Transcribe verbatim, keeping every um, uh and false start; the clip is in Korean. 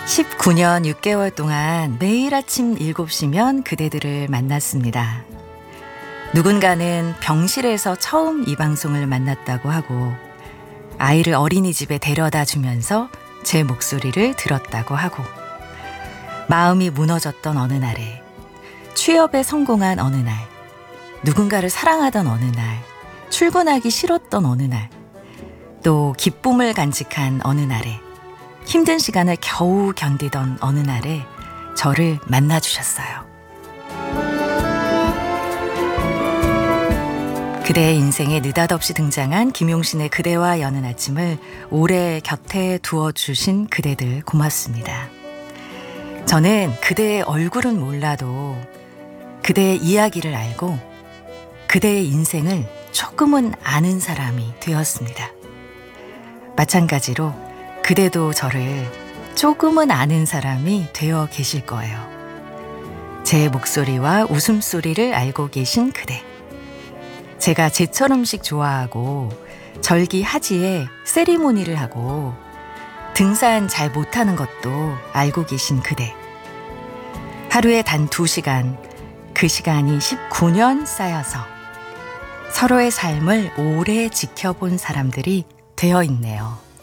십구 년 육 개월 동안 매일 아침 일곱 시면 그대들을 만났습니다. 누군가는 병실에서 처음 이 방송을 만났다고 하고, 아이를 어린이집에 데려다 주면서 제 목소리를 들었다고 하고, 마음이 무너졌던 어느 날에, 취업에 성공한 어느 날, 누군가를 사랑하던 어느 날, 출근하기 싫었던 어느 날, 또 기쁨을 간직한 어느 날에, 힘든 시간을 겨우 견디던 어느 날에 저를 만나주셨어요. 그대의 인생에 느닷없이 등장한 김용신의 그대와 여는 아침을 오래 곁에 두어주신 그대들 고맙습니다. 저는 그대의 얼굴은 몰라도 그대의 이야기를 알고 그대의 인생을 조금은 아는 사람이 되었습니다. 마찬가지로 그대도 저를 조금은 아는 사람이 되어 계실 거예요. 제 목소리와 웃음소리를 알고 계신 그대. 제가 제철 음식 좋아하고 절기 하지에 세리모니를 하고 등산 잘 못하는 것도 알고 계신 그대. 하루에 단 두 시간, 그 시간이 십구 년 쌓여서 서로의 삶을 오래 지켜본 사람들이 되어 있네요.